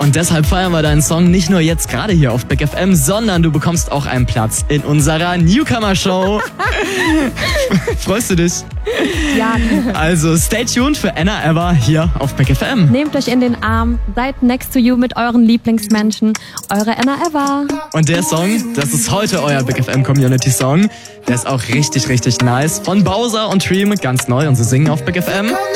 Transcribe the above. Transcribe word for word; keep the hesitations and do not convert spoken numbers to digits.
Und deshalb feiern wir deinen Song nicht nur jetzt gerade hier auf Big F M, sondern du bekommst auch einen Platz in unserer Newcomer-Show. Freust du dich? Ja. Also stay tuned für Anna Ever hier auf Big F M. Nehmt euch in den Arm, seid next to you mit euren Lieblingsmenschen. Eure Anna Ever. Und der Song, das ist heute euer Big F M Community Song. Der ist auch richtig, richtig nice. Von Bowser und Dream, ganz neu und sie singen auf Big F M.